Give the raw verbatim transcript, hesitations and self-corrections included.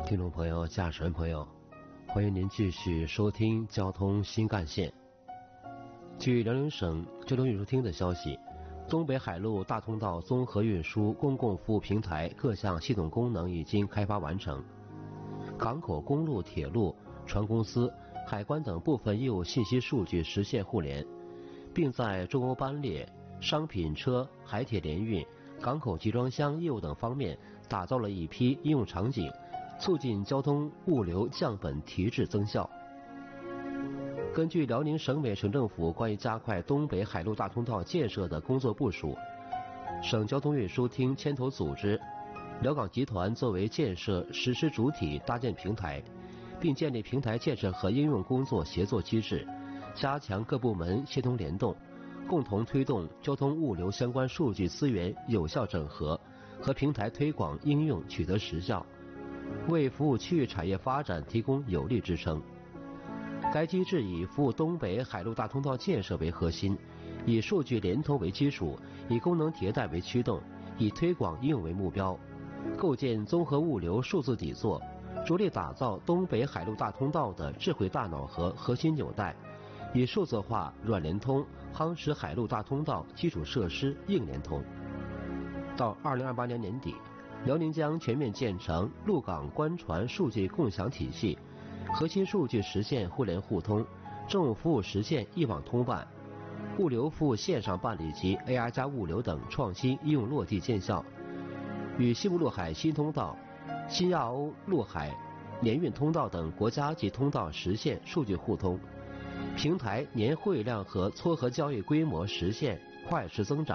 听众朋友、驾驶员朋友，欢迎您继续收听交通新干线。据辽宁省交通运输厅的消息，东北海陆大通道综合运输公共服务平台各项系统功能已经开发完成，港口、公路、铁路、船公司、海关等部分业务信息数据实现互联，并在中欧班列、商品车、海铁联运、港口集装箱业务等方面打造了一批应用场景，促进交通物流降本提质增效。根据辽宁省委省政府关于加快东北海陆大通道建设的工作部署，省交通运输厅牵头组织辽港集团作为建设实施主体搭建平台，并建立平台建设和应用工作协作机制，加强各部门协同联动，共同推动交通物流相关数据资源有效整合和平台推广应用取得实效，为服务区域产业发展提供有力支撑。该机制以服务东北海陆大通道建设为核心，以数据联通为基础，以功能迭代为驱动，以推广应用为目标，构建综合物流数字底座，着力打造东北海陆大通道的智慧大脑和核心纽带，以数字化软联通夯实海陆大通道基础设施硬联通。到二零二八年年底，辽宁将全面建成陆港官船数据共享体系，核心数据实现互联互通，政务服务实现一网通办，物流服务线上办理及 A R 加物流等创新应用落地见效，与西部陆海新通道、新亚欧陆海联运通道等国家级通道实现数据互通，平台年汇量和撮合交易规模实现快速增长。